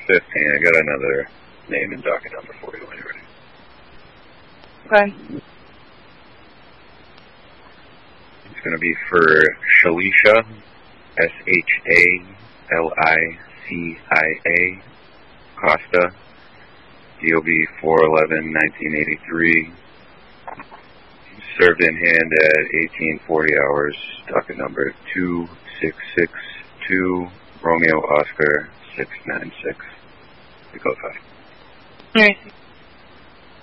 15. I got another name and docket number for you when you're ready. Okay. It's going to be for Shalisha, Shalicia Costa, DOB 4/11/1983. Served in hand at 1840 hours, docket number 2662, Romeo Oscar 696. We go 5. All right.